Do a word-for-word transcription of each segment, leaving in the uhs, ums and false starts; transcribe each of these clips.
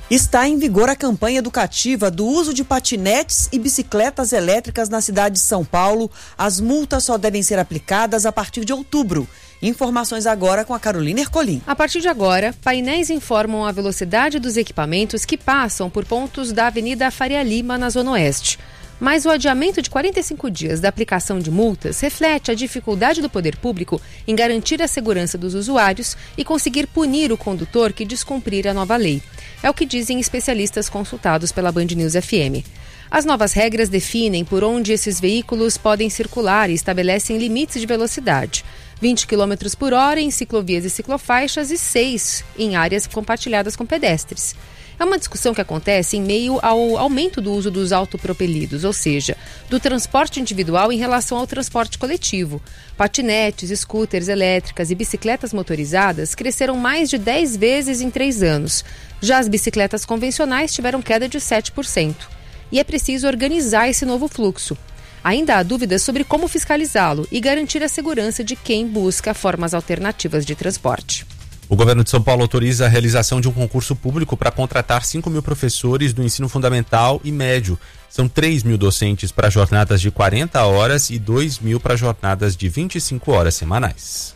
Está em vigor a campanha educativa do uso de patinetes e bicicletas elétricas na cidade de São Paulo. As multas só devem ser aplicadas a partir de outubro. Informações agora com a Carolina Ercolim. A partir de agora, painéis informam a velocidade dos equipamentos que passam por pontos da Avenida Faria Lima, na Zona Oeste. Mas o adiamento de quarenta e cinco dias da aplicação de multas reflete a dificuldade do poder público em garantir a segurança dos usuários e conseguir punir o condutor que descumprir a nova lei. É o que dizem especialistas consultados pela Band News F M. As novas regras definem por onde esses veículos podem circular e estabelecem limites de velocidade. vinte quilômetros por hora em ciclovias e ciclofaixas e seis em áreas compartilhadas com pedestres. É uma discussão que acontece em meio ao aumento do uso dos autopropelidos, ou seja, do transporte individual em relação ao transporte coletivo. Patinetes, scooters elétricas e bicicletas motorizadas cresceram mais de dez vezes em três anos. Já as bicicletas convencionais tiveram queda de sete por cento. E é preciso organizar esse novo fluxo. Ainda há dúvidas sobre como fiscalizá-lo e garantir a segurança de quem busca formas alternativas de transporte. O governo de São Paulo autoriza a realização de um concurso público para contratar cinco mil professores do ensino fundamental e médio. São três mil docentes para jornadas de quarenta horas e dois mil para jornadas de vinte e cinco horas semanais.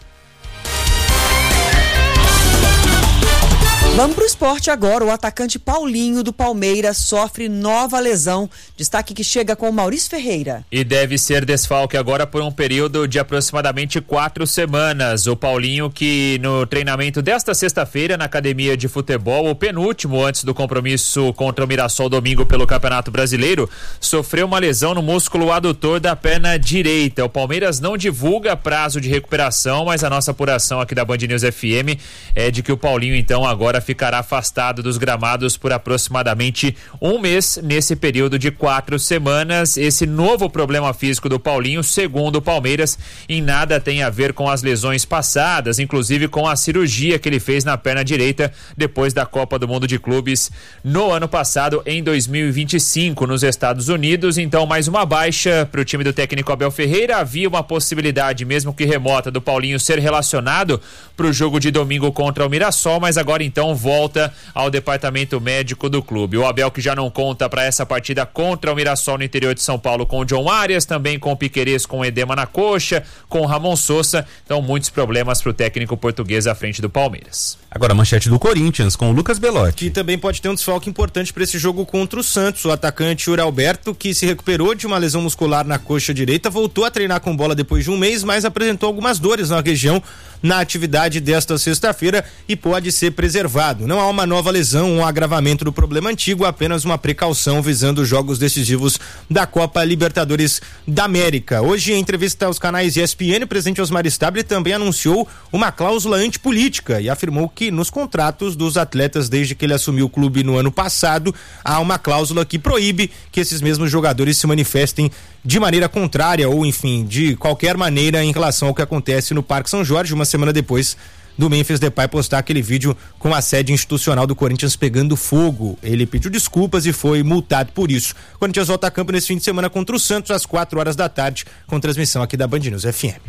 Vamos para o esporte agora. O atacante Paulinho do Palmeiras sofre nova lesão. Destaque que chega com o Maurício Ferreira. E deve ser desfalque agora por um período de aproximadamente quatro semanas. O Paulinho, que no treinamento desta sexta-feira na academia de futebol, o penúltimo antes do compromisso contra o Mirassol domingo pelo Campeonato Brasileiro, sofreu uma lesão no músculo adutor da perna direita. O Palmeiras não divulga prazo de recuperação, mas a nossa apuração aqui da Band News F M é de que o Paulinho então agora ficará afastado dos gramados por aproximadamente um mês nesse período de quatro semanas. Esse novo problema físico do Paulinho, segundo o Palmeiras, em nada tem a ver com as lesões passadas, inclusive com a cirurgia que ele fez na perna direita depois da Copa do Mundo de Clubes no ano passado, em dois mil e vinte e cinco, nos Estados Unidos. Então, mais uma baixa para o time do técnico Abel Ferreira. Havia uma possibilidade, mesmo que remota, do Paulinho ser relacionado para o jogo de domingo contra o Mirassol, mas agora então volta ao departamento médico do clube. O Abel, que já não conta para essa partida contra o Mirassol no interior de São Paulo com o John Arias, também com o Piquerez com edema na coxa, com o Ramon Sosa. Então, muitos problemas para o técnico português à frente do Palmeiras. Agora a manchete do Corinthians com o Lucas Belotti. Que também pode ter um desfalque importante para esse jogo contra o Santos. O atacante Yuri Alberto, que se recuperou de uma lesão muscular na coxa direita, voltou a treinar com bola depois de um mês, mas apresentou algumas dores na região na atividade desta sexta-feira e pode ser preservado. Não há uma nova lesão, um agravamento do problema antigo, apenas uma precaução visando os jogos decisivos da Copa Libertadores da América. Hoje, em entrevista aos canais E S P N, o presidente Osmar Stabile também anunciou uma cláusula antipolítica e afirmou que nos contratos dos atletas, desde que ele assumiu o clube no ano passado, há uma cláusula que proíbe que esses mesmos jogadores se manifestem de maneira contrária ou, enfim, de qualquer maneira em relação ao que acontece no Parque São Jorge, uma semana depois do Memphis Depay postar aquele vídeo com a sede institucional do Corinthians pegando fogo. Ele pediu desculpas e foi multado por isso. O Corinthians volta a campo nesse fim de semana contra o Santos às quatro horas da tarde, com transmissão aqui da Band News F M.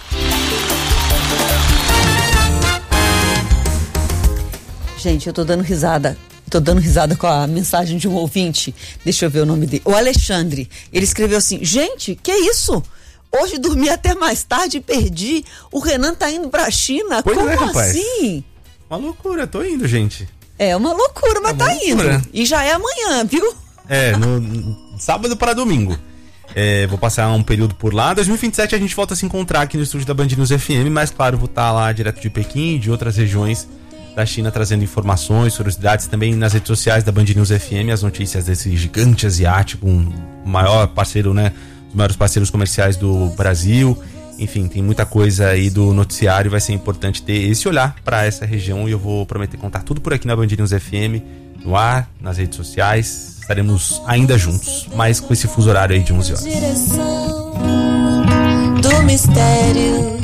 Gente, eu tô dando risada. Tô dando risada com a mensagem de um ouvinte. Deixa eu ver o nome dele. O Alexandre. Ele escreveu assim: gente, que isso? Hoje dormi até mais tarde e perdi. O Renan tá indo pra China. Pois Como é, rapaz. assim? Uma loucura, tô indo, gente. É uma loucura, mas É uma tá loucura. indo. E já é amanhã, viu? É, no, no sábado para domingo. É, vou passar um período por lá. dois mil e vinte e sete a gente volta a se encontrar aqui no estúdio da Band News F M, mas claro, vou estar lá direto de Pequim e de outras regiões da China, trazendo informações, curiosidades, também nas redes sociais da Band News F M, as notícias desse gigante asiático, um maior parceiro, né? Os maiores parceiros comerciais do Brasil. Enfim, tem muita coisa aí do noticiário, vai ser importante ter esse olhar para essa região e eu vou prometer contar tudo por aqui na Band News F M, no ar, nas redes sociais. Estaremos ainda juntos, mas com esse fuso horário aí de onze horas. Direção do mistério.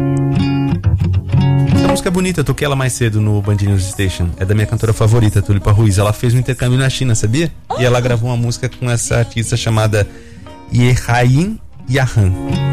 Essa música é bonita, eu toquei ela mais cedo no Band News Station. É da minha cantora favorita, Tulipa Ruiz. Ela fez um intercâmbio na China, sabia? Oh. E ela gravou uma música com essa artista chamada Ye Hayin Yahan.